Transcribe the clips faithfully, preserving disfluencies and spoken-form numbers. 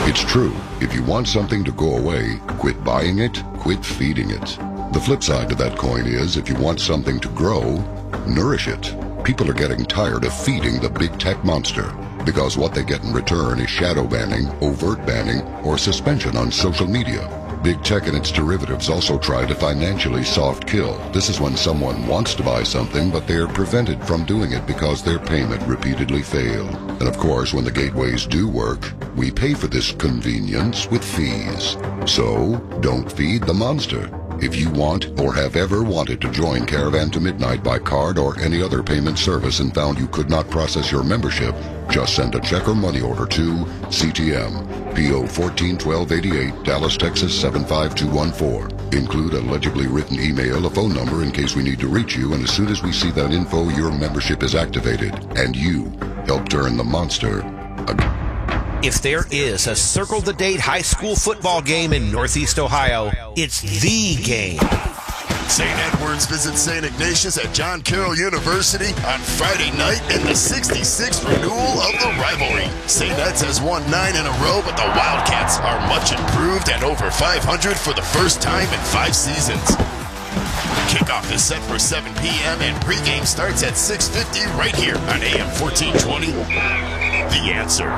It's true. If you want something to go away, quit buying it, quit feeding it. The flip side to that coin is, if you want something to grow, nourish it. People are getting tired of feeding the big tech monster, because what they get in return is shadow banning, overt banning, or suspension on social media. Big tech and its derivatives also try to financially soft kill. This is when someone wants to buy something, but they are prevented from doing it because their payment repeatedly failed. And of course, when the gateways do work, we pay for this convenience with fees. So, don't feed the monster. If you want or have ever wanted to join Caravan to Midnight by card or any other payment service and found you could not process your membership, just send a check or money order to C T M, P O fourteen twelve eighty-eight, Dallas, Texas seven five two one four. Include a legibly written email, a phone number in case we need to reach you, and as soon as we see that info, your membership is activated, and you help turn the monster again. If there is a circle-the-date high school football game in Northeast Ohio, it's the game. Saint Edward's visits Saint Ignatius at John Carroll University on Friday night in the sixty-sixth renewal of the rivalry. Saint Ed's has won nine in a row, but the Wildcats are much improved and over five hundred for the first time in five seasons. Kickoff is set for seven p.m. and pregame starts at six fifty right here on A M fourteen twenty. The Answer.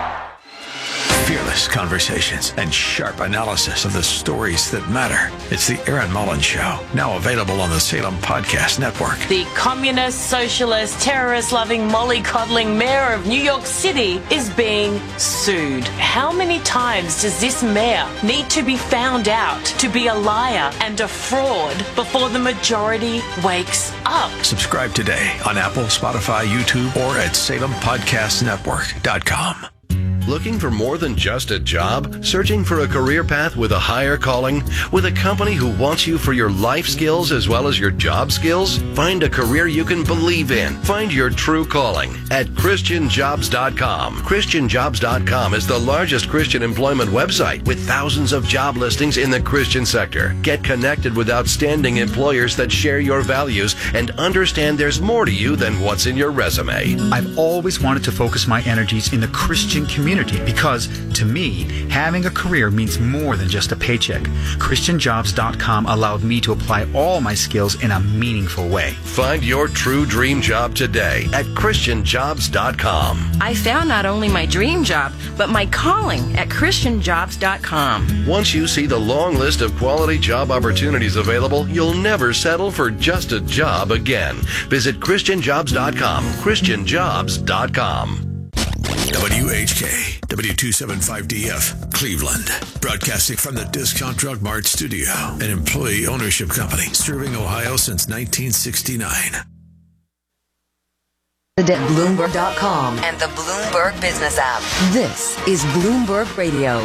Fearless conversations and sharp analysis of the stories that matter. It's the Aaron Mullins Show, now available on the Salem Podcast Network. The communist, socialist, terrorist-loving, mollycoddling mayor of New York City is being sued. How many times does this mayor need to be found out to be a liar and a fraud before the majority wakes up? Subscribe today on Apple, Spotify, YouTube, or at salem podcast network dot com. Looking for more than just a job? Searching for a career path with a higher calling? With a company who wants you for your life skills as well as your job skills? Find a career you can believe in. Find your true calling at Christian Jobs dot com. Christian Jobs dot com is the largest Christian employment website with thousands of job listings in the Christian sector. Get connected with outstanding employers that share your values and understand there's more to you than what's in your resume. I've always wanted to focus my energies in the Christian community, because to me, having a career means more than just a paycheck. Christian Jobs dot com allowed me to apply all my skills in a meaningful way. Find your true dream job today at Christian Jobs dot com. I found not only my dream job, but my calling at Christian Jobs dot com. Once you see the long list of quality job opportunities available, you'll never settle for just a job again. Visit Christian Jobs dot com. Christian Jobs dot com. W H K, W two seventy-five D F, Cleveland. Broadcasting from the Discount Drug Mart studio, an employee ownership company serving Ohio since nineteen sixty-nine. Bloomberg dot com and the Bloomberg Business app. This is Bloomberg Radio.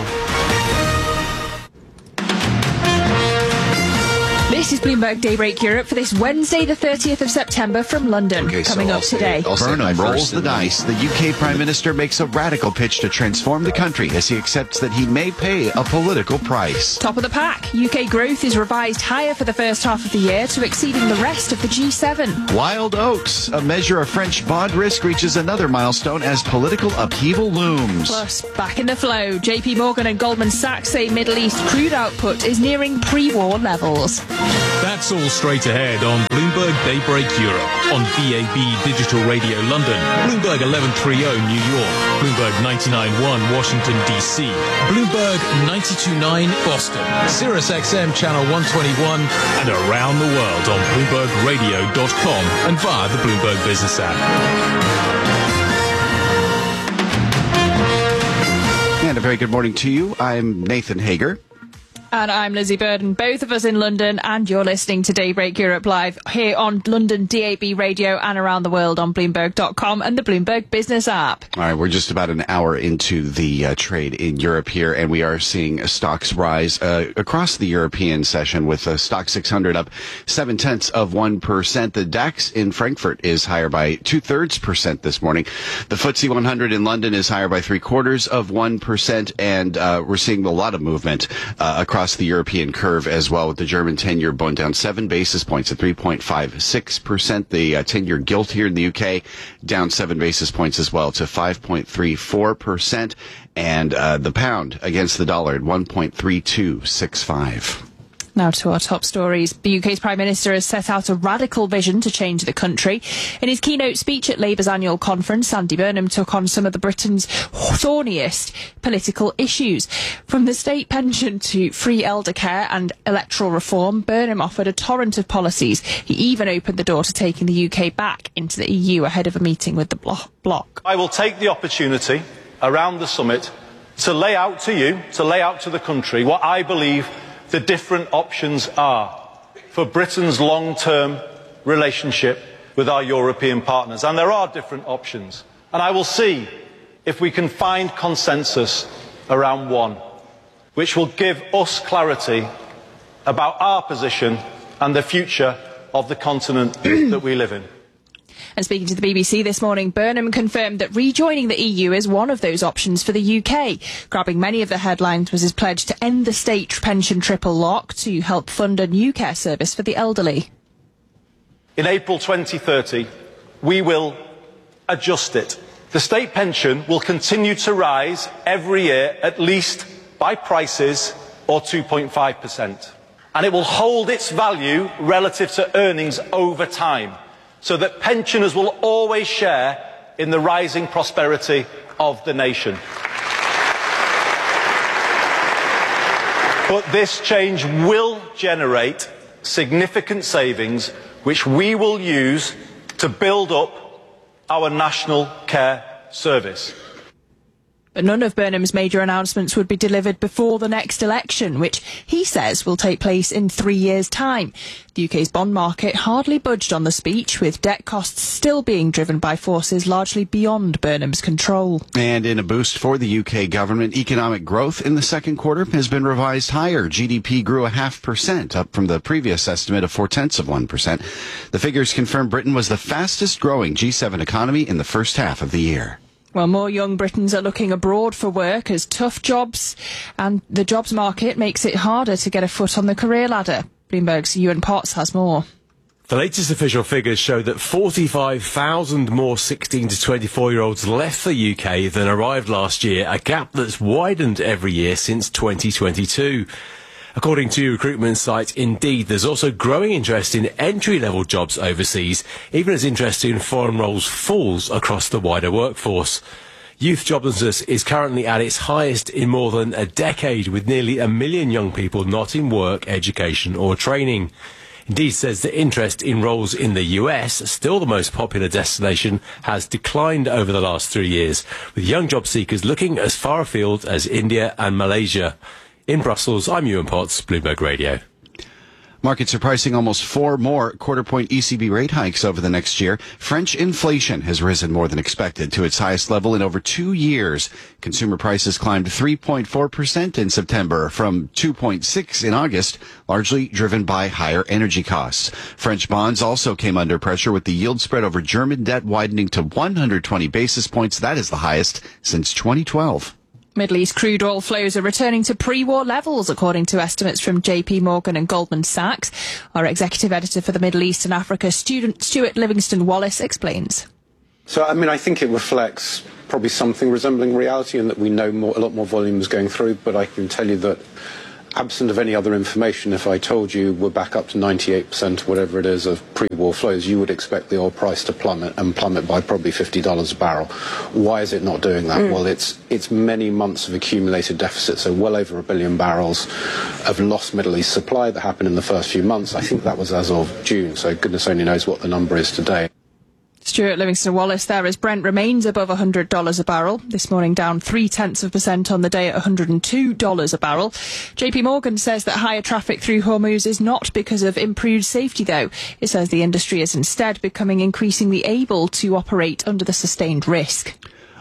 This is Bloomberg Daybreak Europe for this Wednesday, the thirtieth of September from London. Okay, Coming so up I'll today. Say, Burnham rolls the dice. The U K Prime Minister makes a radical pitch to transform the country as he accepts that he may pay a political price. Top of the pack. U K growth is revised higher for the first half of the year to exceeding the rest of the G seven. Wild Oats. A measure of French bond risk reaches another milestone as political upheaval looms. Plus, back in the flow, J P Morgan and Goldman Sachs say Middle East crude output is nearing pre-war levels. That's all straight ahead on Bloomberg Daybreak Europe, on B A B Digital Radio London, Bloomberg eleven thirty New York, Bloomberg ninety-nine point one Washington, D C, Bloomberg ninety-two point nine Boston, Sirius X M Channel one twenty-one, and around the world on Bloomberg Radio dot com and via the Bloomberg Business app. And a very good morning to you. I'm Nathan Hager. And I'm Lizzie Burden, both of us in London, and you're listening to Daybreak Europe Live here on London D A B Radio and around the world on Bloomberg dot com and the Bloomberg Business app. All right, we're just about an hour into the uh, trade in Europe here, and we are seeing stocks rise uh, across the European session, with the Stock six hundred up seven-tenths of one percent. The DAX in Frankfurt is higher by two-thirds percent this morning. The F T S E one hundred in London is higher by three-quarters of one percent, and uh, we're seeing a lot of movement uh, across across the European curve as well, with the German ten-year bond down seven basis points at three point five six percent. The uh, ten-year gilt here in the U K down seven basis points as well to five point three four percent. And uh, the pound against the dollar at one point three two six five. Now to our top stories. The U K's Prime Minister has set out a radical vision to change the country. In his keynote speech at Labour's annual conference, Andy Burnham took on some of the Britain's thorniest political issues. From the state pension to free elder care and electoral reform, Burnham offered a torrent of policies. He even opened the door to taking the U K back into the E U ahead of a meeting with the blo- bloc. I will take the opportunity around the summit to lay out to you, to lay out to the country what I believe the different options are for Britain's long-term relationship with our European partners. And there are different options. And I will see if we can find consensus around one, which will give us clarity about our position and the future of the continent that we live in. And speaking to the B B C this morning, Burnham confirmed that rejoining the E U is one of those options for the U K. Grabbing many of the headlines was his pledge to end the state pension triple lock to help fund a new care service for the elderly. In April twenty thirty, we will adjust it. The state pension will continue to rise every year, at least by prices or two point five percent. And it will hold its value relative to earnings over time, so that pensioners will always share in the rising prosperity of the nation. But this change will generate significant savings, which we will use to build up our national care service. But none of Burnham's major announcements would be delivered before the next election, which he says will take place in three years' time. The U K's bond market hardly budged on the speech, with debt costs still being driven by forces largely beyond Burnham's control. And in a boost for the U K government, economic growth in the second quarter has been revised higher. G D P grew a half percent, up from the previous estimate of four-tenths of one percent. The figures confirm Britain was the fastest growing G seven economy in the first half of the year. Well, more young Britons are looking abroad for work as tough jobs and the jobs market makes it harder to get a foot on the career ladder. Bloomberg's Ewan Potts has more. The latest official figures show that forty-five thousand more sixteen to twenty-four-year-olds left the U K than arrived last year, a gap that's widened every year since twenty twenty-two. According to recruitment site Indeed, there's also growing interest in entry-level jobs overseas, even as interest in foreign roles falls across the wider workforce. Youth joblessness is currently at its highest in more than a decade, with nearly a million young people not in work, education or training. Indeed says that interest in roles in the U S, still the most popular destination, has declined over the last three years, with young job seekers looking as far afield as India and Malaysia. In Brussels, I'm Ewan Potts, Bloomberg Radio. Markets are pricing almost four more quarter-point E C B rate hikes over the next year. French inflation has risen more than expected to its highest level in over two years. Consumer prices climbed three point four percent in September from two point six in August, largely driven by higher energy costs. French bonds also came under pressure, with the yield spread over German debt widening to one hundred twenty basis points. That is the highest since twenty twelve. Middle East crude oil flows are returning to pre-war levels, according to estimates from J P Morgan and Goldman Sachs. Our executive editor for the Middle East and Africa, student Stuart Livingston-Wallace, explains. So, I mean, I think it reflects probably something resembling reality in that we know more, a lot more volume is going through, but I can tell you that absent of any other information, if I told you we're back up to ninety-eight percent, whatever it is, of pre-war flows, you would expect the oil price to plummet and plummet by probably fifty dollars a barrel. Why is it not doing that? Mm. Well, it's it's many months of accumulated deficit, so well over a billion barrels of lost Middle East supply that happened in the first few months. I think that was as of June, so goodness only knows what the number is today. Stuart Livingston-Wallace there, as Brent remains above one hundred dollars a barrel. This morning down three-tenths of a percent on the day at one hundred two dollars a barrel. J P Morgan says that higher traffic through Hormuz is not because of improved safety, though. It says the industry is instead becoming increasingly able to operate under the sustained risk.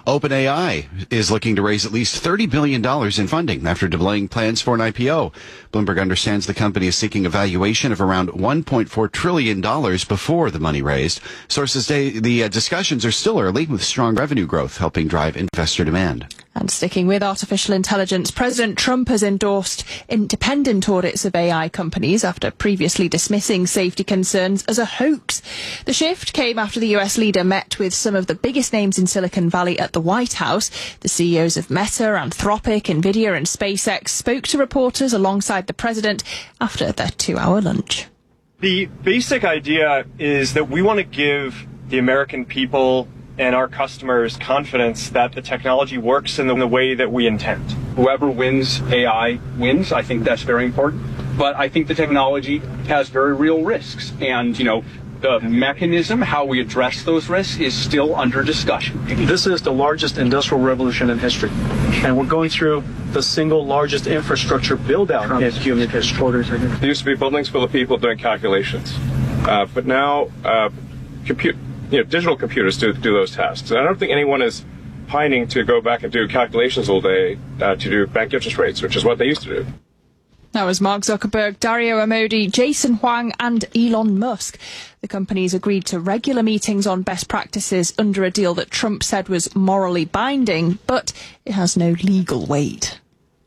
OpenAI is looking to raise at least thirty billion dollars in funding after delaying plans for an I P O. Bloomberg understands the company is seeking a valuation of around one point four trillion dollars before the money raised. Sources say the uh, discussions are still early, with strong revenue growth helping drive investor demand. And sticking with artificial intelligence, President Trump has endorsed independent audits of A I companies after previously dismissing safety concerns as a hoax. The shift came after the U S leader met with some of the biggest names in Silicon Valley at the White House. The C E Os of Meta, Anthropic, Nvidia and SpaceX spoke to reporters alongside the president after their two-hour lunch. The basic idea is that we want to give the American people and our customers confidence that the technology works in the, in the way that we intend. Whoever wins A I wins. I think that's very important. But I think the technology has very real risks. And, you know, the mechanism, how we address those risks, is still under discussion. This is the largest industrial revolution in history. And we're going through the single largest infrastructure build-out in human history. There used to be buildings full of people doing calculations. Uh, but now, uh, compute. You know, digital computers do do those tasks. And I don't think anyone is pining to go back and do calculations all day uh, to do bank interest rates, which is what they used to do. That was Mark Zuckerberg, Dario Amodi, Jason Huang and Elon Musk. The companies agreed to regular meetings on best practices under a deal that Trump said was morally binding, but it has no legal weight.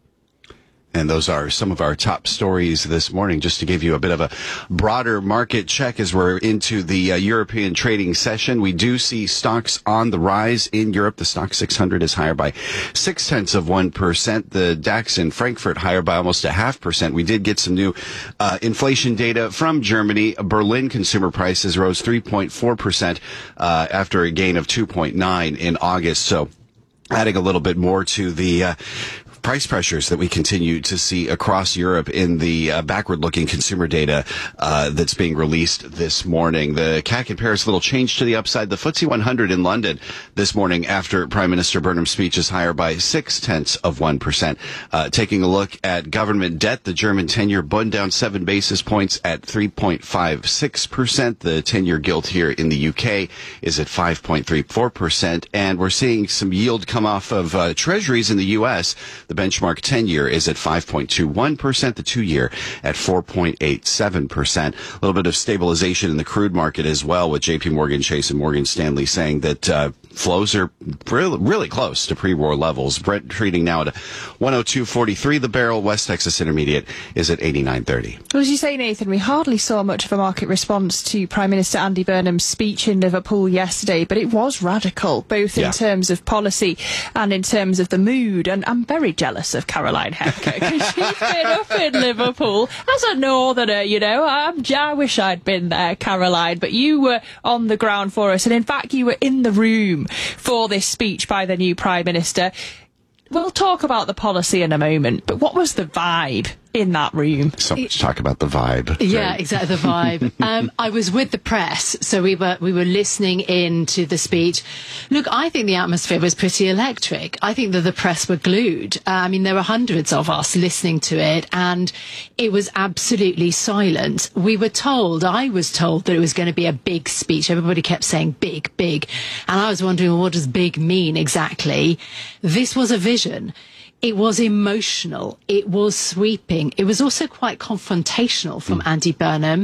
And those are some of our top stories this morning, just to give you a bit of a broader market check as we're into the uh, European trading session. We do see stocks on the rise in Europe. The stock six hundred is higher by six tenths of one percent. The DAX in Frankfurt higher by almost a half percent. We did get some new uh, inflation data from Germany. Berlin consumer prices rose three point four percent uh, after a gain of two point nine in August. So adding a little bit more to the uh, price pressures that we continue to see across Europe in the uh, backward-looking consumer data uh, that's being released this morning. The C A C in Paris, a little change to the upside. The F T S E one hundred in London this morning after Prime Minister Burnham's speech is higher by six tenths of one percent. Uh, taking a look at government debt, the German ten-year Bund down seven basis points at three point five six percent. The ten-year gilt here in the U K is at five point three four percent. And we're seeing some yield come off of uh, treasuries in the U S. The benchmark ten-year is at five point two one percent, the two-year at four point eight seven percent. A little bit of stabilization in the crude market as well, with J P Morgan Chase and Morgan Stanley saying that uh, flows are really, really close to pre-war levels. Brent trading now at one oh two forty-three the barrel. West Texas Intermediate is at eighty-nine thirty. Well, as you say, Nathan, we hardly saw much of a market response to Prime Minister Andy Burnham's speech in Liverpool yesterday, but it was radical, both in yeah. terms of policy and in terms of the mood. And I'm very jealous of Caroline Hepker, because she's been up in Liverpool as a northerner, you know. I'm, I wish I'd been there, Caroline, but you were on the ground for us, and in fact you were in the room for this speech by the new Prime Minister. We'll talk about the policy in a moment, but what was the vibe in that room? So much talk about the vibe. Yeah, exactly, the vibe. um, I was with the press, so we were we were listening in to the speech. Look, I think the atmosphere was pretty electric. I think that the press were glued. Uh, I mean, there were hundreds of us listening to it, and it was absolutely silent. We were told, I was told, that it was going to be a big speech. Everybody kept saying big, big. And I was wondering, well, what does big mean exactly? This was a vision. It was emotional. It was sweeping. It was also quite confrontational from mm. Andy Burnham.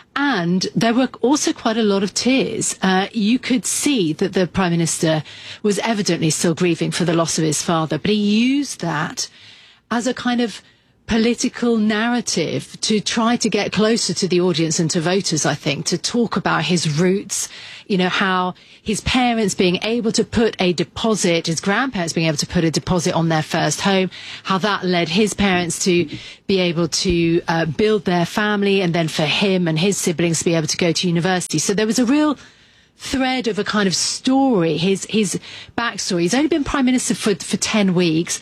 And there were also quite a lot of tears. Uh, you could see that the Prime Minister was evidently still grieving for the loss of his father, but he used that as a kind of political narrative to try to get closer to the audience and to voters, I think, to talk about his roots, you know, how his parents being able to put a deposit, his grandparents being able to put a deposit on their first home, how that led his parents to be able to uh, build their family, and then for him and his siblings to be able to go to university. So there was a real thread of a kind of story, his his backstory. He's only been Prime Minister for, for ten weeks.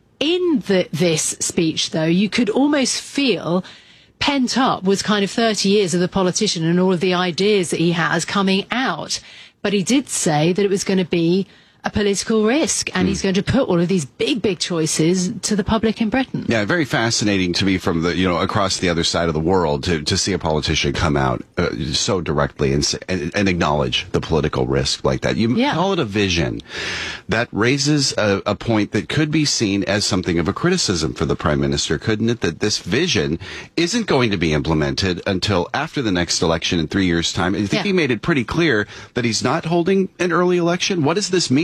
In the, this speech, though, you could almost feel pent up was kind of thirty years of the politician and all of the ideas that he has coming out. But he did say that it was going to be a political risk, and mm. he's going to put all of these big, big choices to the public in Britain. Yeah, very fascinating to me from the, you know, across the other side of the world to, to see a politician come out uh, so directly and, and and acknowledge the political risk like that. You yeah. call it a vision. That raises a, a point that could be seen as something of a criticism for the Prime Minister, couldn't it? That this vision isn't going to be implemented until after the next election in three years' time. I think yeah. he made it pretty clear that he's not holding an early election. What does this mean?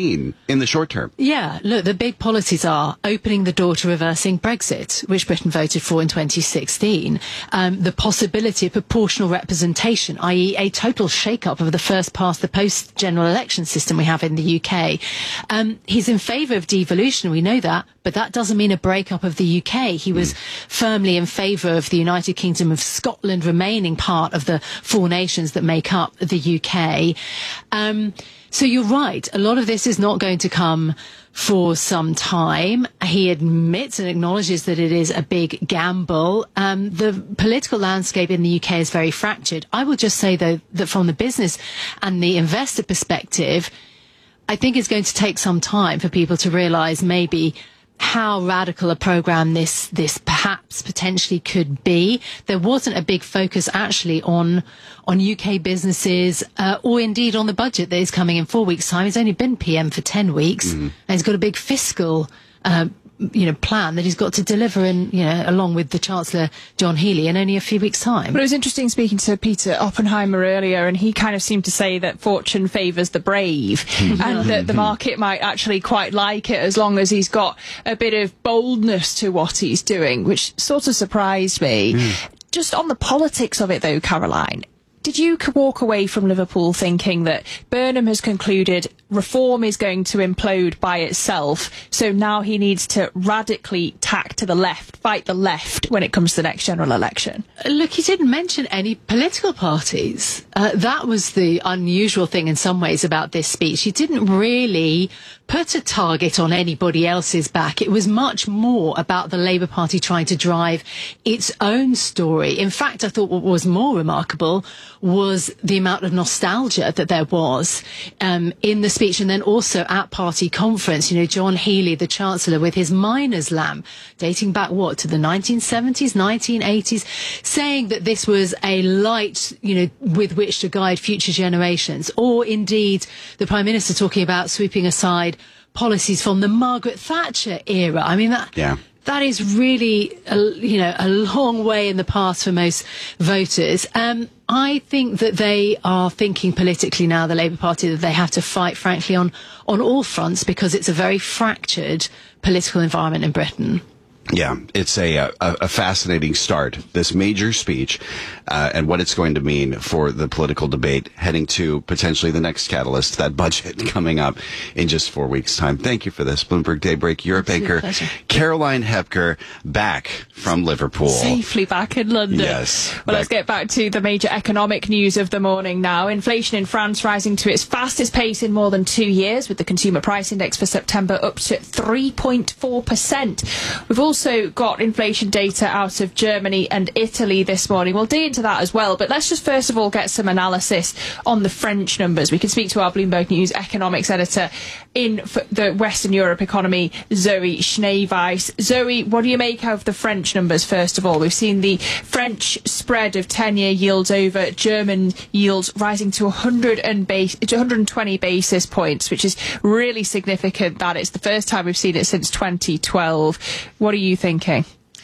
mean in the short term? Yeah, look, the big policies are opening the door to reversing Brexit, which Britain voted for in twenty sixteen, um, the possibility of proportional representation, that is a total shake-up of the first-past-the-post general election system we have in the U K. Um, he's in favour of devolution, we know that, but that doesn't mean a breakup of the U K. He was mm. firmly in favour of the United Kingdom of Scotland remaining part of the four nations that make up the U K. Um, so you're right, a lot of this is not going to come for some time. He admits and acknowledges that it is a big gamble. Um, the political landscape in the U K is very fractured. I will just say, though, that from the business and the investor perspective, I think it's going to take some time for people to realise maybe how radical a programme this this perhaps potentially could be. There wasn't a big focus actually on on U K businesses uh, or indeed on the budget that is coming in four weeks' time. He's only been P M for ten weeks, mm-hmm. and he's got a big fiscal uh, you know, plan that he's got to deliver in, you know, along with the Chancellor John Healey in only a few weeks' time. But it was interesting speaking to Peter Oppenheimer earlier, and he kind of seemed to say that fortune favours the brave, and that the market might actually quite like it as long as he's got a bit of boldness to what he's doing, which sort of surprised me. Mm. Just on the politics of it, though, Caroline, did you walk away from Liverpool thinking that Burnham has concluded reform is going to implode by itself, so now he needs to radically tack to the left, fight the left when it comes to the next general election? Look, he didn't mention any political parties. Uh, that was the unusual thing in some ways about this speech. He didn't really put a target on anybody else's back. It was much more about the Labour Party trying to drive its own story. In fact, I thought what was more remarkable was the amount of nostalgia that there was um, in the speech, and then also at party conference. You know, John Healey, the Chancellor, with his miner's lamp, dating back, what, to the nineteen seventies, nineteen eighties, saying that this was a light, you know, with which to guide future generations. Or indeed, the Prime Minister talking about sweeping aside policies from the Margaret Thatcher era. I mean, that... Yeah. That is really, a, you know, a long way in the past for most voters. Um, I think that they are thinking politically now, the Labour Party, that they have to fight, frankly, on, on all fronts, because it's a very fractured political environment in Britain. Yeah, it's a, a a fascinating start, this major speech, uh, and what it's going to mean for the political debate heading to potentially the next catalyst, that budget coming up in just four weeks' time. Thank you for this. Bloomberg Daybreak Europe anchor Caroline Hepker, back from Liverpool. Safely back in London. Yes. Well, back. Let's get back to the major economic news of the morning now. Inflation in France rising to its fastest pace in more than two years, with the consumer price index for September up to three point four percent. We've also also got inflation data out of Germany and Italy this morning. We'll dig into that as well, but let's just first of all get some analysis on the French numbers. We can speak to our Bloomberg News economics editor in the Western Europe economy, Zoe Schneeweiss. Zoe, what do you make of the French numbers first of all? We've seen the French spread of ten-year yields over German yields rising to one hundred and base, to one hundred twenty basis points, which is really significant. That it's the first time we've seen it since twenty twelve. What are you thinking?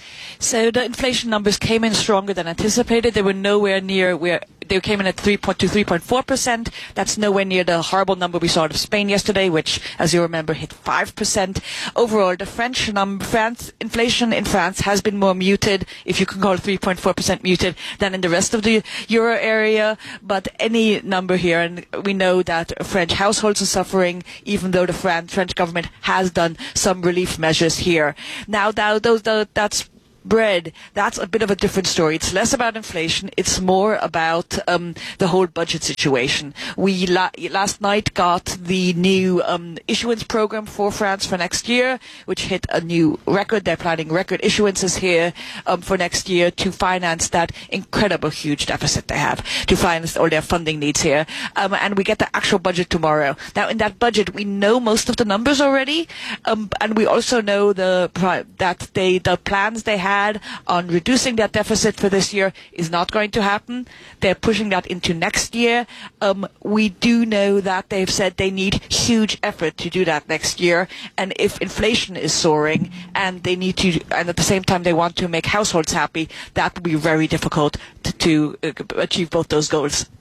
So the inflation numbers came in stronger than anticipated. They were nowhere near where they came in at three point to three point four percent. That's nowhere near the horrible number we saw out of Spain yesterday, which, as you remember, hit five percent. Overall, the French number, France, inflation in France has been more muted, if you can call it three point four percent muted, than in the rest of the euro area. But any number here, and we know that French households are suffering, even though the Fran- French government has done some relief measures here. Now, now those, those that's bread, that's a bit of a different story. It's less about inflation. It's more about um, the whole budget situation. We la- last night got the new um, issuance program for France for next year, which hit a new record. They're planning record issuances here um, for next year to finance that incredible huge deficit they have, to finance all their funding needs here. Um, and we get the actual budget tomorrow. Now, in that budget, we know most of the numbers already, um, and we also know the that they the plans they have on reducing that deficit for this year is not going to happen. They're pushing that into next year. Um, we do know that they've said they need huge effort to do that next year. And if inflation is soaring and they need to, and at the same time they want to make households happy, that will be very difficult to, to uh, achieve both those goals.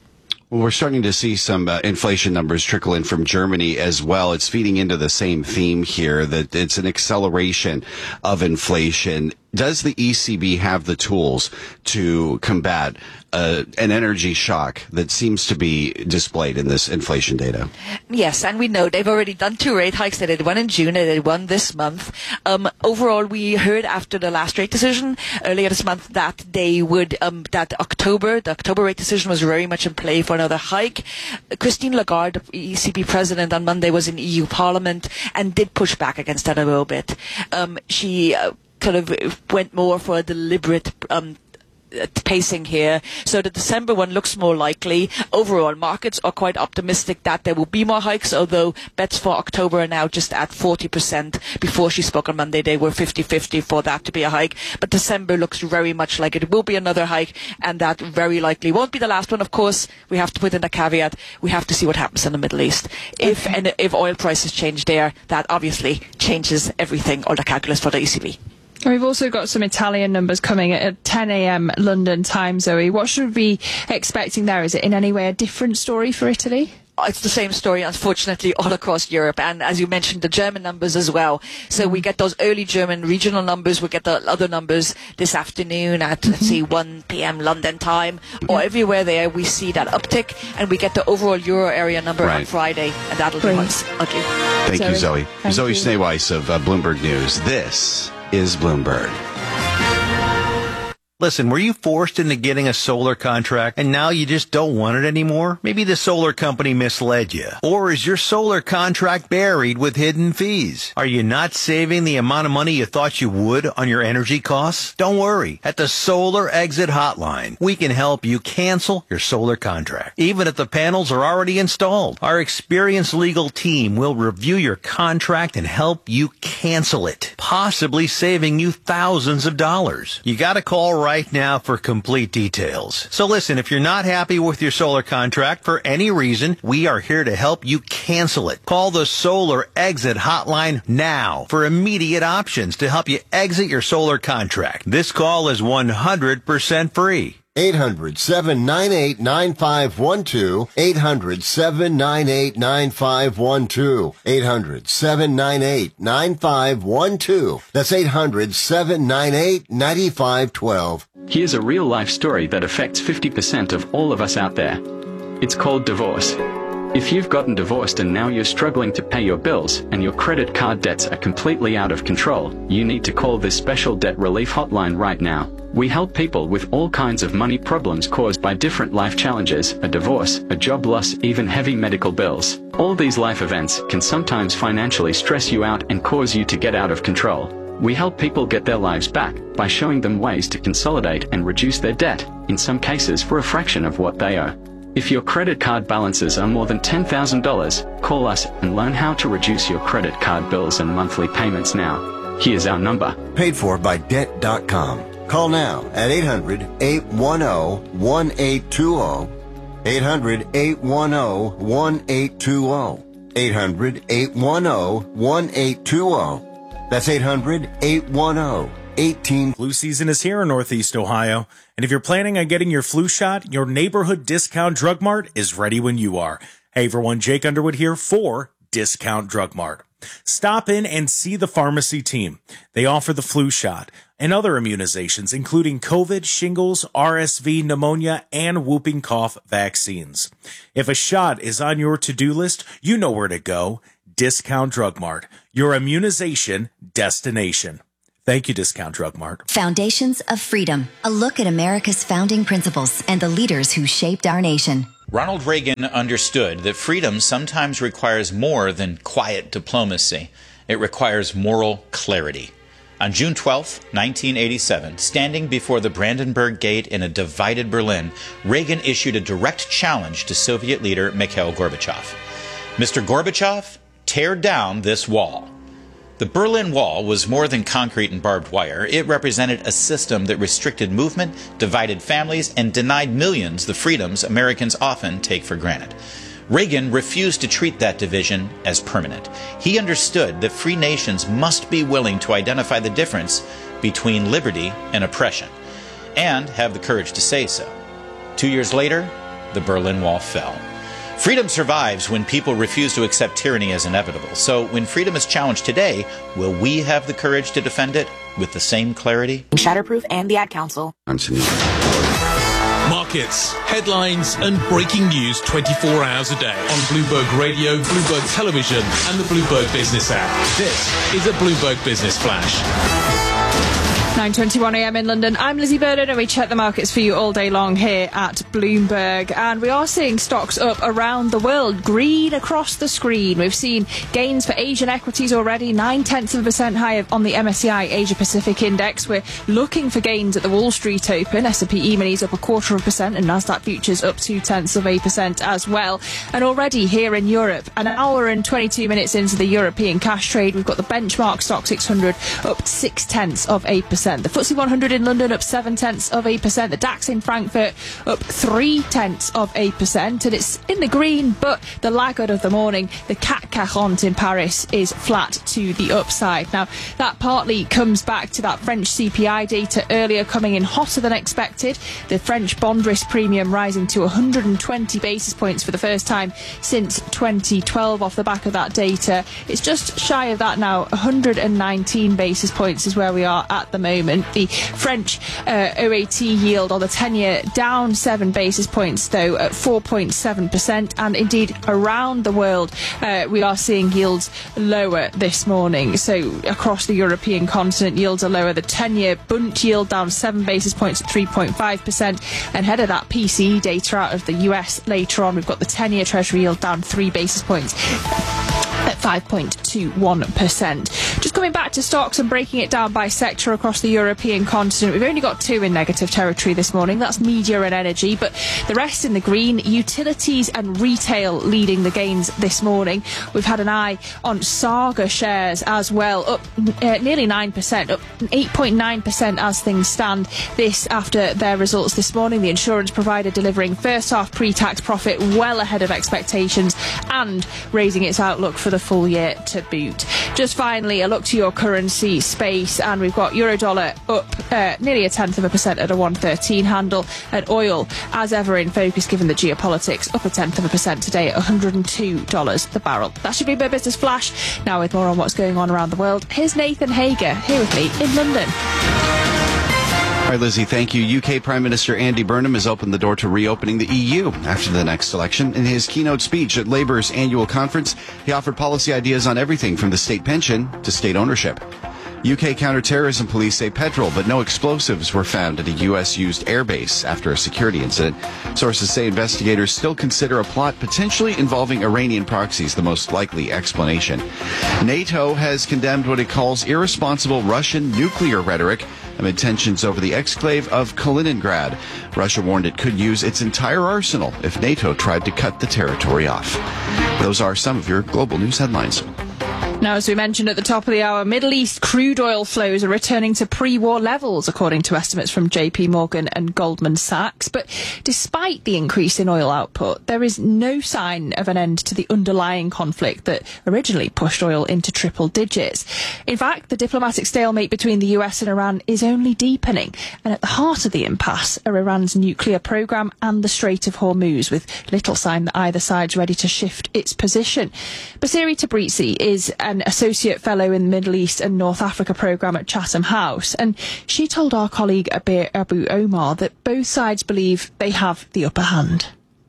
Well, we're starting to see some uh, inflation numbers trickle in from Germany as well. It's feeding into the same theme here, that it's an acceleration of inflation. Does the E C B have the tools to combat uh, an energy shock that seems to be displayed in this inflation data? Yes, and we know they've already done two rate hikes. They did one in June and they did one this month. Um, overall, we heard after the last rate decision earlier this month that they would, um, that October, the October rate decision was very much in play for another hike. Christine Lagarde, E C B president, on Monday was in E U Parliament and did push back against that a little bit. Um, she uh, kind of went more for a deliberate um, pacing here. So the December one looks more likely. Overall, markets are quite optimistic that there will be more hikes, although bets for October are now just at forty percent. Before she spoke on Monday, they were fifty-fifty for that to be a hike. But December looks very much like it will be another hike, and that very likely won't be the last one. Of course, we have to put in a caveat. We have to see what happens in the Middle East. If and if oil prices change there, that obviously changes everything, all the calculus for the E C B. We've also got some Italian numbers coming at ten a.m. London time, Zoe. What should we be expecting there? Is it in any way a different story for Italy? It's the same story, unfortunately, all across Europe. And as you mentioned, the German numbers as well. So we get those early German regional numbers. We get the other numbers this afternoon at, let's see, one p.m. London time. Or everywhere there, we see that uptick. And we get the overall Euro area number Right. on Friday. And that'll be what's ugly. Thank you, Zoe. Thank Zoe you. Sneweiss of uh, Bloomberg News. This is Bloomberg. Listen, were you forced into getting a solar contract and now you just don't want it anymore? Maybe the solar company misled you. Or is your solar contract buried with hidden fees? Are you not saving the amount of money you thought you would on your energy costs? Don't worry. At the Solar Exit Hotline, we can help you cancel your solar contract, even if the panels are already installed. Our experienced legal team will review your contract and help you cancel it, possibly saving you thousands of dollars. You gotta call right now for complete details. So listen, if you're not happy with your solar contract for any reason, we are here to help you cancel it. Call the Solar Exit Hotline now for immediate options to help you exit your solar contract. This call is one hundred percent free. eight hundred, seven nine eight, nine five one two. eight hundred, seven nine eight, nine five one two. eight hundred, seven nine eight, nine five one two. That's eight hundred, seven nine eight, nine five one two. Here's a real-life story that affects fifty percent of all of us out there. It's called divorce. If you've gotten divorced and now you're struggling to pay your bills and your credit card debts are completely out of control, you need to call this special debt relief hotline right now. We help people with all kinds of money problems caused by different life challenges, a divorce, a job loss, even heavy medical bills. All these life events can sometimes financially stress you out and cause you to get out of control. We help people get their lives back by showing them ways to consolidate and reduce their debt, in some cases for a fraction of what they owe. If your credit card balances are more than ten thousand dollars, call us and learn how to reduce your credit card bills and monthly payments now. Here's our number. Paid for by debt dot com. Call now at eight hundred, eight one zero, one eight two zero. eight hundred, eight one zero, one eight two zero. eight hundred, eight one zero, one eight two zero. That's eight hundred, eight one zero, eighteen. Flu season is here in Northeast Ohio, and if you're planning on getting your flu shot, your neighborhood Discount Drug Mart is ready when you are. Hey everyone, Jake Underwood here for Discount Drug Mart. Stop in and see the pharmacy team. They offer the flu shot and other immunizations, including COVID, shingles, R S V, pneumonia, and whooping cough vaccines. If a shot is on your to-do list, you know where to go. Discount Drug Mart, your immunization destination. Thank you, Discount Drug Mart. Foundations of Freedom, a look at America's founding principles and the leaders who shaped our nation. Ronald Reagan understood that freedom sometimes requires more than quiet diplomacy. It requires moral clarity. On June twelfth, nineteen eighty-seven, standing before the Brandenburg Gate in a divided Berlin, Reagan issued a direct challenge to Soviet leader Mikhail Gorbachev. Mister Gorbachev, tear down this wall. The Berlin Wall was more than concrete and barbed wire. It represented a system that restricted movement, divided families, and denied millions the freedoms Americans often take for granted. Reagan refused to treat that division as permanent. He understood that free nations must be willing to identify the difference between liberty and oppression, and have the courage to say so. Two years later, the Berlin Wall fell. Freedom survives when people refuse to accept tyranny as inevitable. So when freedom is challenged today, will we have the courage to defend it with the same clarity? Shatterproof and the Ad Council. Markets, headlines, and breaking news twenty-four hours a day on Bloomberg Radio, Bloomberg Television, and the Bloomberg Business app. This is a Bloomberg Business Flash. nine twenty-one a.m. in London. I'm Lizzie Burdon, and we check the markets for you all day long here at Bloomberg. And we are seeing stocks up around the world, green across the screen. We've seen gains for Asian equities already, nine tenths of a percent higher on the M S C I Asia Pacific Index. We're looking for gains at the Wall Street Open. S and P E-minis up a quarter of a percent, and Nasdaq futures up two tenths of a percent as well. And already here in Europe, an hour and twenty-two minutes into the European cash trade, we've got the benchmark stock six hundred up six tenths of a percent. The F T S E one hundred in London up seven tenths of a percent. The DAX in Frankfurt up three tenths of a percent. And it's in the green, but the laggard of the morning, the C A C quarante in Paris, is flat to the upside. Now, that partly comes back to that French C P I data earlier coming in hotter than expected. The French bond risk premium rising to one hundred twenty basis points for the first time since twenty twelve off the back of that data. It's just shy of that now. one hundred nineteen basis points is where we are at the moment. The French uh, O A T yield on the ten-year down seven basis points, though, at four point seven percent. And indeed, around the world, uh, we are seeing yields lower this morning. So across the European continent, yields are lower. The ten-year Bund yield down seven basis points at three point five percent. And ahead of that P C E data out of the U S later on, we've got the ten-year Treasury yield down three basis points at five point two one percent. Just coming back to stocks and breaking it down by sector across the European continent, we've only got two in negative territory this morning. That's media and energy, but the rest in the green. Utilities and retail leading the gains this morning. We've had an eye on Saga shares as well, up uh, nearly nine percent, up eight point nine percent as things stand. This after their results this morning. The insurance provider delivering first half pre-tax profit well ahead of expectations and raising its outlook for the full year to boot. Just finally, a look to your currency space, and we've got Eurodollar up uh, nearly a tenth of a percent at a one thirteen handle, and oil, as ever, in focus given the geopolitics, up a tenth of a percent today at one hundred two dollars the barrel. That should be my business flash. Now, with more on what's going on around the world, here's Nathan Hager here with me in London. All right, Lizzie, thank you. U K Prime Minister Andy Burnham has opened the door to reopening the E U after the next election. In his keynote speech at Labour's annual conference, he offered policy ideas on everything from the state pension to state ownership. U K counterterrorism police say petrol but no explosives were found at a U S-used airbase after a security incident. Sources say investigators still consider a plot potentially involving Iranian proxies the most likely explanation. NATO has condemned what it calls irresponsible Russian nuclear rhetoric amid tensions over the exclave of Kaliningrad. Russia warned it could use its entire arsenal if NATO tried to cut the territory off. Those are some of your global news headlines. Now, as we mentioned at the top of the hour, Middle East crude oil flows are returning to pre-war levels, according to estimates from J P Morgan and Goldman Sachs. But despite the increase in oil output, there is no sign of an end to the underlying conflict that originally pushed oil into triple digits. In fact, the diplomatic stalemate between the U S and Iran is only deepening. And at the heart of the impasse are Iran's nuclear programme and the Strait of Hormuz, with little sign that either side's ready to shift its position. Basiri Tabrizi is an Associate Fellow in the Middle East and North Africa programme at Chatham House, and she told our colleague Abir Abu Omar that both sides believe they have the upper hand.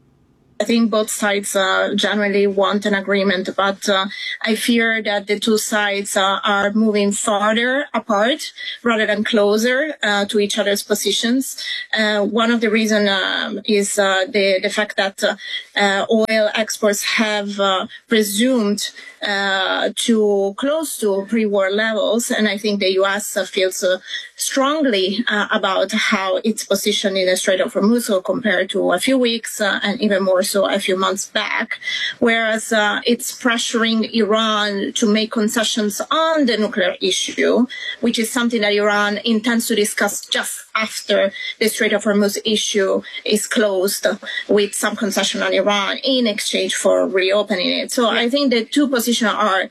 I think both sides uh, generally want an agreement, but uh, I fear that the two sides uh, are moving farther apart rather than closer uh, to each other's positions. Uh, one of the reasons um, is uh, the, the fact that uh, uh, oil exports have uh, resumed uh, to close to pre-war levels, and I think the U S uh, feels uh, strongly uh, about how its position in the Strait of Hormuz compared to a few weeks uh, and even more so a few months back, whereas uh, it's pressuring Iran to make concessions on the nuclear issue, which is something that Iran intends to discuss just after the Strait of Hormuz issue is closed, with some concession on Iran in exchange for reopening it. So I think the two positions are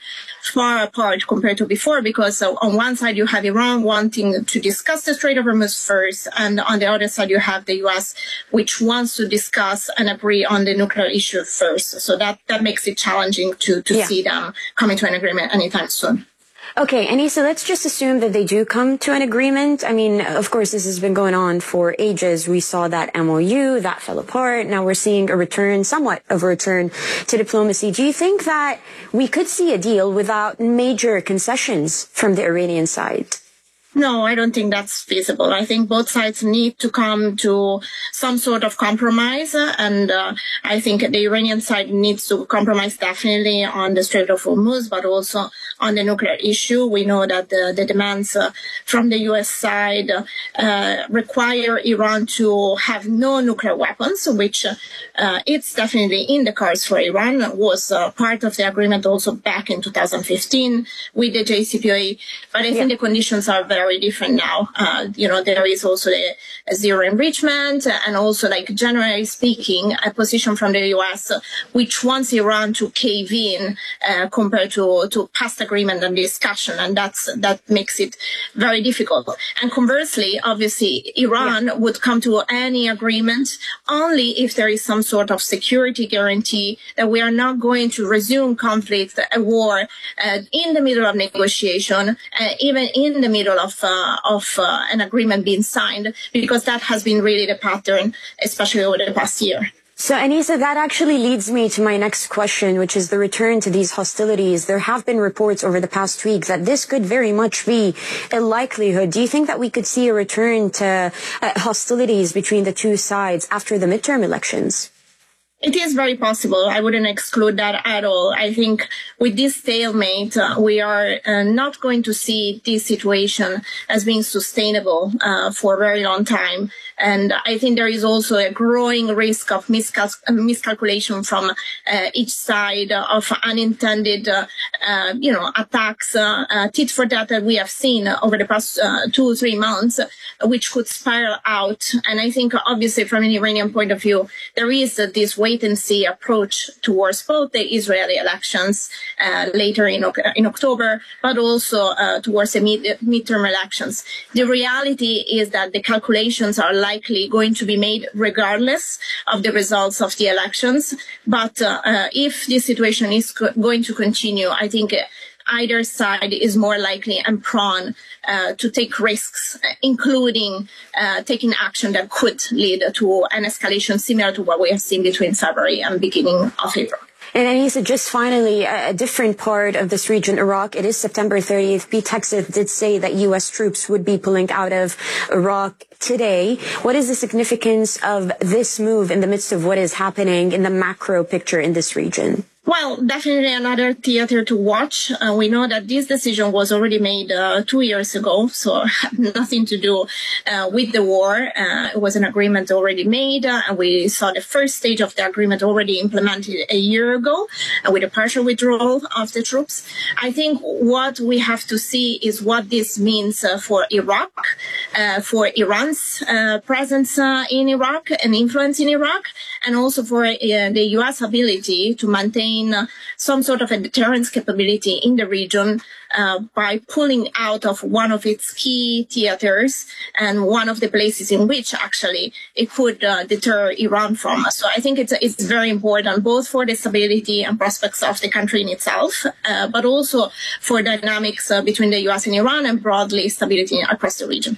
far apart compared to before, because uh, on one side you have Iran wanting to discuss the Strait of Hormuz first, and on the other side you have the U S, which wants to discuss and agree on the nuclear issue first. So that, that makes it challenging to, to yeah. see them coming to an agreement anytime soon. Okay, Anissa, let's just assume that they do come to an agreement. I mean, of course, this has been going on for ages. We saw that M O U, that fell apart. Now we're seeing a return, somewhat of a return to diplomacy. Do you think that we could see a deal without major concessions from the Iranian side? No, I don't think that's feasible. I think both sides need to come to some sort of compromise, and uh, I think the Iranian side needs to compromise definitely on the Strait of Hormuz, but also on the nuclear issue. We know that the, the demands uh, from the U S side uh, require Iran to have no nuclear weapons, which uh, it's definitely in the cards for Iran. It was uh, part of the agreement also back in two thousand fifteen with the J C P O A, but I yeah. think the conditions are very very different now. Uh, you know, there is also the zero enrichment, and also, like, generally speaking, a position from the U S uh, which wants Iran to cave in uh, compared to, to past agreement and discussion, and that's that makes it very difficult. And conversely, obviously, Iran yeah. would come to any agreement only if there is some sort of security guarantee that we are not going to resume conflict, a war, uh, in the middle of negotiation, uh, even in the middle of uh, of uh, an agreement being signed, because that has been really the pattern, especially over the past year. So, Anissa, that actually leads me to my next question, which is the return to these hostilities. There have been reports over the past week that this could very much be a likelihood. Do you think that we could see a return to uh, hostilities between the two sides after the midterm elections? It is very possible. I wouldn't exclude that at all. I think with this stalemate, uh, we are uh, not going to see this situation as being sustainable uh, for a very long time. And I think there is also a growing risk of miscal- miscalculation from uh, each side, uh, of unintended, uh, uh, you know, attacks, uh, uh, tit for tat that we have seen over the past uh, two or three months, uh, which could spiral out. And I think, obviously, from an Iranian point of view, there is uh, this wait-and-see approach towards both the Israeli elections uh, later in, in October, but also uh, towards the mid- midterm elections. The reality is that the calculations are likely going to be made regardless of the results of the elections. But uh, uh, if this situation is co- going to continue, I think either side is more likely and prone uh, to take risks, including uh, taking action that could lead to an escalation similar to what we have seen between February and beginning of April. And Anissa, just finally, a different part of this region, Iraq, it is September thirtieth. Pete Hegseth did say that U S troops would be pulling out of Iraq today. What is the significance of this move in the midst of what is happening in the macro picture in this region? Well, definitely another theater to watch. Uh, we know that this decision was already made uh, two years ago, so had nothing to do uh, with the war. Uh, it was an agreement already made, uh, and we saw the first stage of the agreement already implemented a year ago uh, with a partial withdrawal of the troops. I think what we have to see is what this means uh, for Iraq, uh, for Iran's uh, presence uh, in Iraq and influence in Iraq, and also for uh, the U S ability to maintain Uh, some sort of a deterrence capability in the region uh, by pulling out of one of its key theaters and one of the places in which actually it could uh, deter Iran from. So I think it's it's very important both for the stability and prospects of the country in itself, uh, but also for dynamics uh, between the U S and Iran, and broadly stability across the region.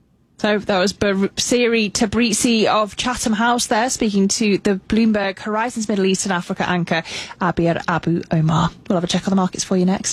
So that was Siri Tabrizi of Chatham House there, speaking to the Bloomberg Horizons Middle East and Africa anchor, Abir Abu Omar. We'll have a check on the markets for you next.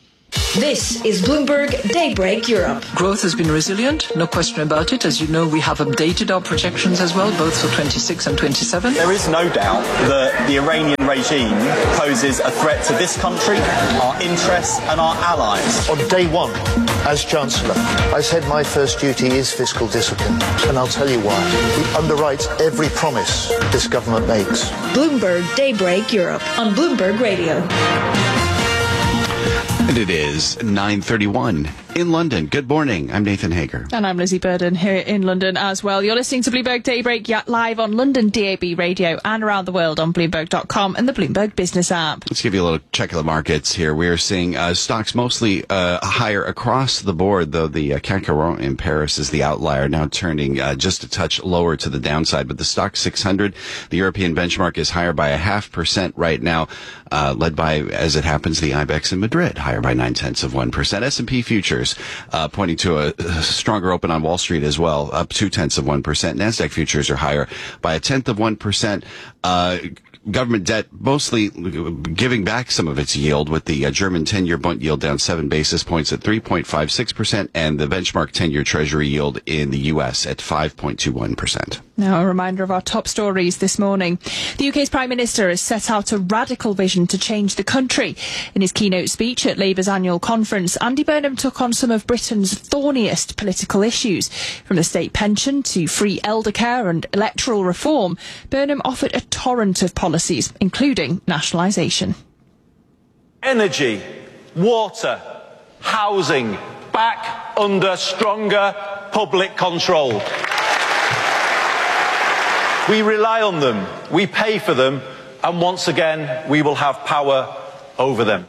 This is Bloomberg Daybreak Europe. Growth has been resilient, no question about it. As you know, we have updated our projections as well, both for twenty-six and twenty-seven. There is no doubt that the Iranian regime poses a threat to this country, our interests and our allies. On day one, as Chancellor, I said my first duty is fiscal discipline, and I'll tell you why. We underwrite every promise this government makes. Bloomberg Daybreak Europe on Bloomberg Radio. And it is nine thirty-one. in London. Good morning. I'm Nathan Hager. And I'm Lizzie Burden here in London as well. You're listening to Bloomberg Daybreak live on London D A B radio and around the world on Bloomberg dot com and the Bloomberg Business app. Let's give you a little check of the markets here. We're seeing uh, stocks mostly uh, higher across the board, though the uh, C A C forty in Paris is the outlier, now turning uh, just a touch lower to the downside. But the Stoxx six hundred, the European benchmark, is higher by a half percent right now, uh, led by, as it happens, the IBEX in Madrid, higher by nine tenths of one percent. S and P futures uh, pointing to a, a stronger open on Wall Street as well, up two tenths of one percent. NASDAQ futures are higher by a tenth of one percent. Uh, Government debt mostly giving back some of its yield, with the uh, German ten-year bond yield down seven basis points at three point five six percent and the benchmark ten-year Treasury yield in the U S at five point two one percent. Now, a reminder of our top stories this morning. The U K's Prime Minister has set out a radical vision to change the country. In his keynote speech at Labour's annual conference, Andy Burnham took on some of Britain's thorniest political issues. From the state pension to free elder care and electoral reform, Burnham offered a torrent of policies, including nationalisation. Energy, water, housing, back under stronger public control. We rely on them, we pay for them, and once again we will have power over them.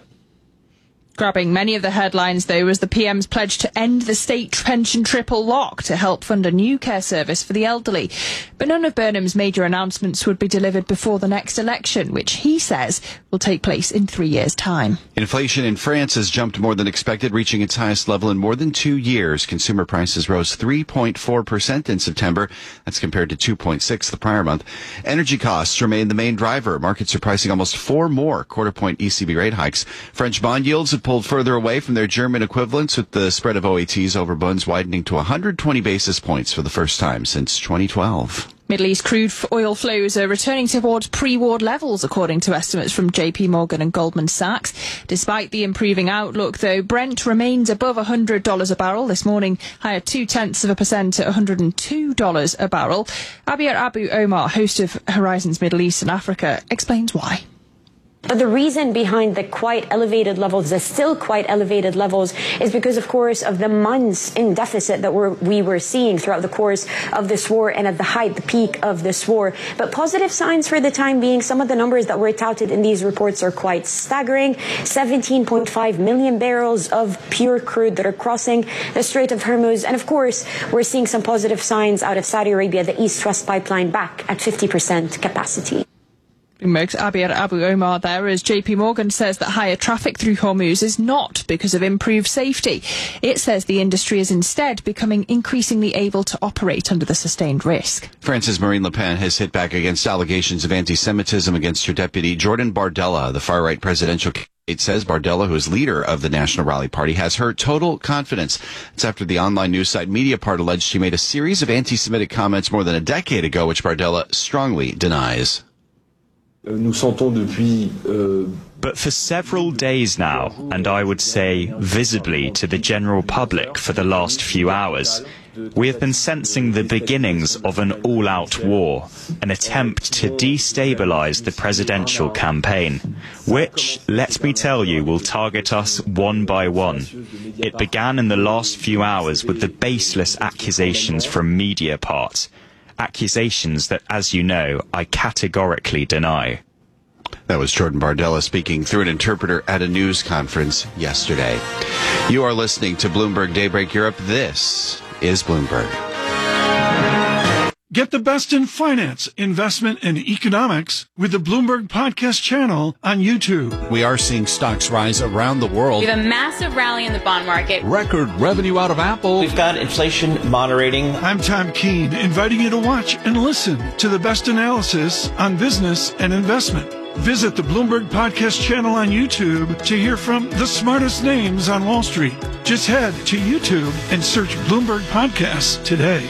Grabbing many of the headlines, though, was the P M's pledge to end the state pension triple lock to help fund a new care service for the elderly. But none of Burnham's major announcements would be delivered before the next election, which he says will take place in three years' time. Inflation in France has jumped more than expected, reaching its highest level in more than two years. Consumer prices rose three point four percent in September. That's compared to two point six the prior month. Energy costs remain the main driver. Markets are pricing almost four more quarter-point E C B rate hikes. French bond yields have pulled further away from their German equivalents, with the spread of O A Ts over bonds widening to one hundred twenty basis points for the first time since twenty twelve. Middle East crude oil flows are returning towards pre-war levels, according to estimates from J P Morgan and Goldman Sachs. Despite the improving outlook, though, Brent remains above one hundred dollars a barrel this morning, higher two-tenths of a percent at one hundred two dollars a barrel. Abir Abu Omar, host of Horizons Middle East and Africa, explains why. But the reason behind the quite elevated levels, the still quite elevated levels, is because, of course, of the months in deficit that we're, we were seeing throughout the course of this war and at the height, the peak of this war. But positive signs for the time being, some of the numbers that were touted in these reports are quite staggering. seventeen point five million barrels of pure crude that are crossing the Strait of Hormuz. And, of course, we're seeing some positive signs out of Saudi Arabia, the East-West pipeline back at fifty percent capacity. Bloomberg's Abir Abu Omar there, as J P Morgan says that higher traffic through Hormuz is not because of improved safety. It says the industry is instead becoming increasingly able to operate under the sustained risk. France's Marine Le Pen has hit back against allegations of anti-Semitism against her deputy, Jordan Bardella. The far-right presidential candidate says Bardella, who is leader of the National Rally Party, has her total confidence. It's after the online news site Mediapart alleged she made a series of anti-Semitic comments more than a decade ago, which Bardella strongly denies. But for several days now, and I would say visibly to the general public for the last few hours, we have been sensing the beginnings of an all-out war, an attempt to destabilize the presidential campaign, which, let me tell you, will target us one by one. It began in the last few hours with the baseless accusations from Mediapart. Accusations that, as you know, I categorically deny. That was Jordan Bardella speaking through an interpreter at a news conference yesterday. You are listening to Bloomberg Daybreak Europe. This is Bloomberg. Get the best in finance, investment, and economics with the Bloomberg Podcast channel on YouTube. We are seeing stocks rise around the world. We have a massive rally in the bond market. Record revenue out of Apple. We've got inflation moderating. I'm Tom Keene, inviting you to watch and listen to the best analysis on business and investment. Visit the Bloomberg Podcast channel on YouTube to hear from the smartest names on Wall Street. Just head to YouTube and search Bloomberg Podcasts today.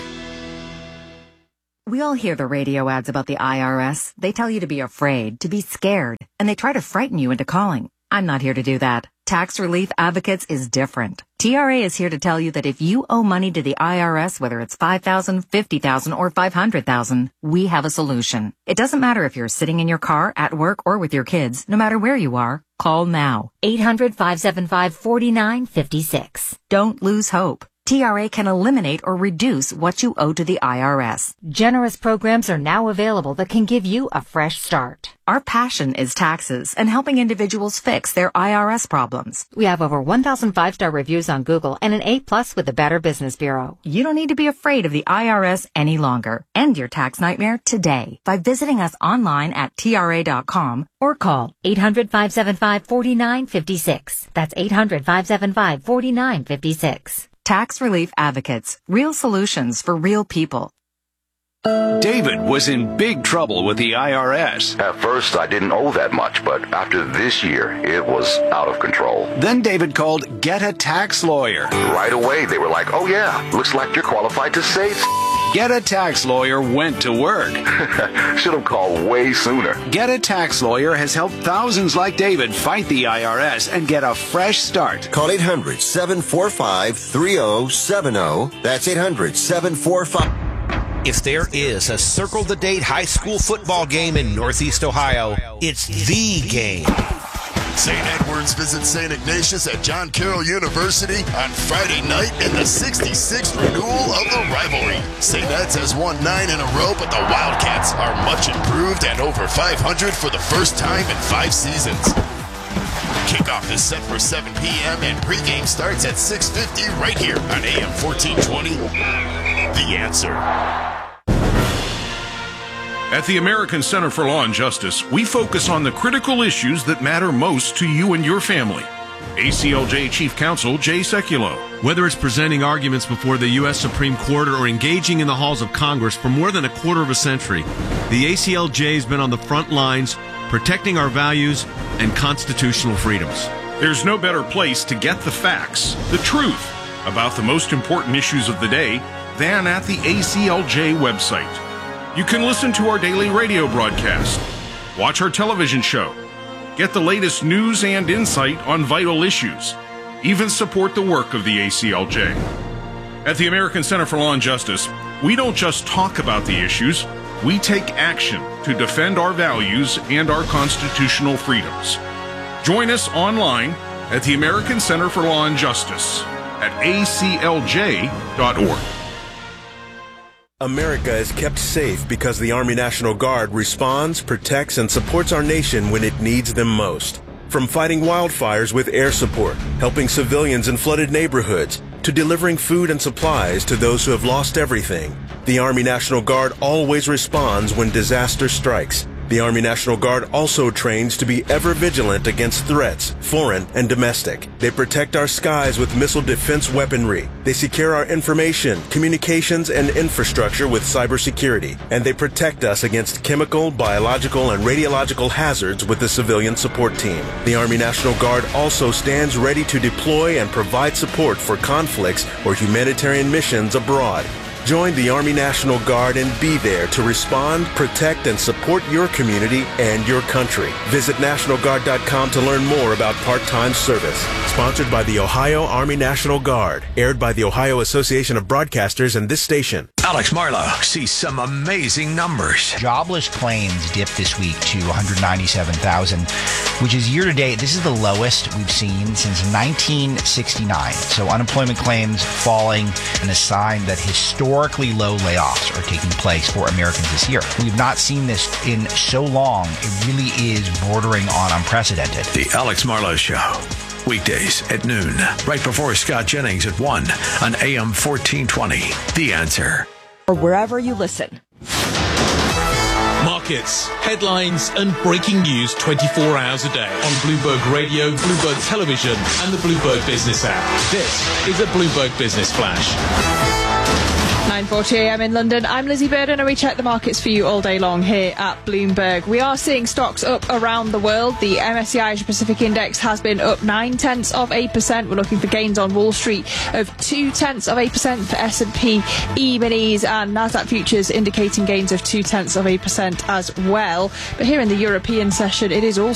We all hear the radio ads about the I R S. They tell you to be afraid, to be scared, and they try to frighten you into calling. I'm not here to do that. Tax Relief Advocates is different. T R A is here to tell you that if you owe money to the I R S, whether it's five thousand dollars, fifty thousand dollars, or five hundred thousand dollars, we have a solution. It doesn't matter if you're sitting in your car, at work, or with your kids. No matter where you are, call now. eight hundred, five seven five, four nine five six. Don't lose hope. T R A can eliminate or reduce what you owe to the I R S. Generous programs are now available that can give you a fresh start. Our passion is taxes and helping individuals fix their I R S problems. We have over one thousand five-star reviews on Google and an A plus with the Better Business Bureau. You don't need to be afraid of the I R S any longer. End your tax nightmare today by visiting us online at T R A dot com or call eight hundred, five seven five, four nine five six. That's eight hundred, five seven five, four nine five six. Tax Relief Advocates. Real solutions for real people. David was in big trouble with the I R S. At first, I didn't owe that much, but after this year, it was out of control. Then David called Get a Tax Lawyer. Right away, they were like, oh yeah, looks like you're qualified to save. Get a Tax Lawyer went to work. Should have called way sooner. Get a Tax Lawyer has helped thousands like David fight the I R S and get a fresh start. Call eight hundred, seven four five, three oh seven oh. That's eight hundred, seven four five... If there is a circle-the-date high school football game in Northeast Ohio, it's the game. Saint Edward's visits Saint Ignatius at John Carroll University on Friday night in the sixty-sixth renewal of the rivalry. Saint Ed's has won nine in a row, but the Wildcats are much improved and over five hundred for the first time in five seasons. Kickoff is set for seven p.m. and pregame starts at six fifty right here on A M fourteen twenty. The Answer. At the American Center for Law and Justice, we focus on the critical issues that matter most to you and your family. A C L J Chief Counsel Jay Sekulow. Whether it's presenting arguments before the U S Supreme Court or engaging in the halls of Congress for more than a quarter of a century, the A C L J has been on the front lines protecting our values and constitutional freedoms. There's no better place to get the facts, the truth, about the most important issues of the day than at the A C L J website. You can listen to our daily radio broadcast, watch our television show, get the latest news and insight on vital issues, even support the work of the A C L J. At the American Center for Law and Justice, we don't just talk about the issues, we take action to defend our values and our constitutional freedoms. Join us online at the American Center for Law and Justice at A C L J dot org. America is kept safe because the Army National Guard responds, protects, and supports our nation when it needs them most. From fighting wildfires with air support, helping civilians in flooded neighborhoods, to delivering food and supplies to those who have lost everything, the Army National Guard always responds when disaster strikes. The Army National Guard also trains to be ever vigilant against threats, foreign and domestic. They protect our skies with missile defense weaponry. They secure our information, communications, and infrastructure with cybersecurity. And they protect us against chemical, biological, and radiological hazards with the civilian support team. The Army National Guard also stands ready to deploy and provide support for conflicts or humanitarian missions abroad. Join the Army National Guard and be there to respond, protect, and support your community and your country. Visit National Guard dot com to learn more about part-time service. Sponsored by the Ohio Army National Guard. Aired by the Ohio Association of Broadcasters and this station. Alex Marlowe sees some amazing numbers. Jobless claims dipped this week to one hundred ninety-seven thousand, which is year-to-date. This is the lowest we've seen since nineteen sixty-nine. So unemployment claims falling, and a sign that historically low layoffs are taking place for Americans this year. We've not seen this in so long. It really is bordering on unprecedented. The Alex Marlowe Show. Weekdays at noon, right before Scott Jennings at one on A M fourteen twenty. The Answer. Or wherever you listen. Markets, headlines, and breaking news twenty-four hours a day on Bloomberg Radio, Bloomberg Television, and the Bloomberg Business app. This is a Bloomberg Business Flash. nine forty a.m. in London. I'm Lizzie Burden, and we check the markets for you all day long here at Bloomberg. We are seeing stocks up around the world. The M S C I Asia Pacific Index has been up nine tenths of eight percent. We're looking for gains on Wall Street of two tenths of eight percent for S and P E-minis, and Nasdaq futures indicating gains of two tenths of eight percent as well. But here in the European session, it is also